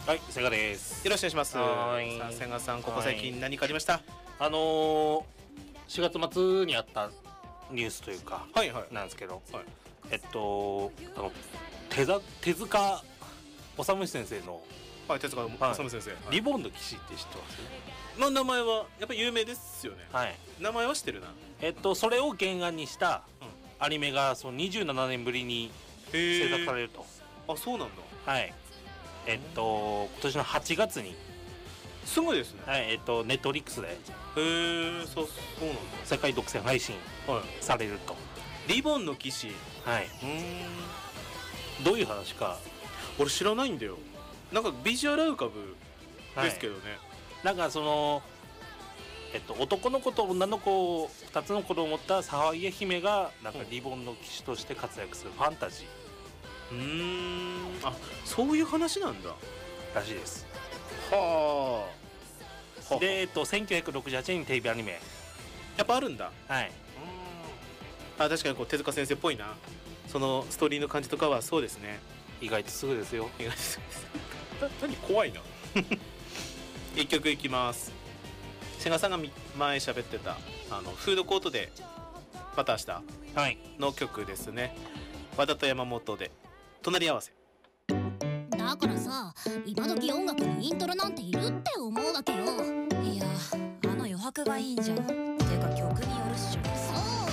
はい、セガです。 よろしくお願いします。さあ、千賀さん、ここ最近何かありました？ 4月末にあったニュースというか、 はいはい、 なんですけど、 はい、 手塚治虫先生の、 はい、手塚治虫先生、はい、 リボンの騎士って知ってます？ の名前はやっぱ有名ですよね。 はい。 名前は知ってるな。 それを原案にしたアニメがその27年ぶりに制作されると。 あ、そうなんだ。 はい。今年の8月にすごいですね。 はい、ネットリックスでそうなんだ。 世界独占配信されると。 リボンの騎士。 はい。どういう話か俺知らないんだよ。なんかビジュアル浮かぶですけどね。 なんかその男の子と女の子2つの子供を持った沢家姫がなんかリボンの騎士として活躍するファンタジー。 あ、そういう話なんだらしいです。 はあ。で1968年にテレビアニメやっぱあるんだ。 はい。 あ、確かにこう手塚先生っぽいな。そのストーリーの感じとかはそうですね。 意外とすぐですよ。 意外とすぐです。何怖いな。一曲いきます。千賀さんが前喋ってたフードコートでバターしたの曲ですね。和田と山本で隣り合わせ。 だからさ、今時音楽にイントロなんているって思うわけよ。 いや、あの余白がいいんじゃん。てか曲によるっしょ。 そう